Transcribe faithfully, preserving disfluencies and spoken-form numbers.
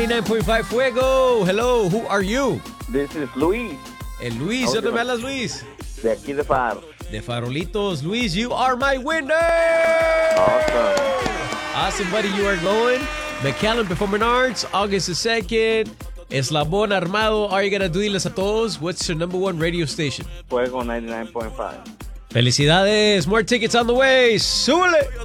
ninety-nine point five Fuego. Hello, who are you? This is Luis, El Luis, ¿dónde me hablas, Luis? de aquí de Far. De Farolitos. Luis, you are my winner! Awesome. Awesome, buddy. You are going. McAllen Performing Arts, August the second. Eslabón Armado. Are you going to do diles a todos? What's your number one radio station? Fuego ninety-nine point five. Felicidades. More tickets on the way. ¡Súbele!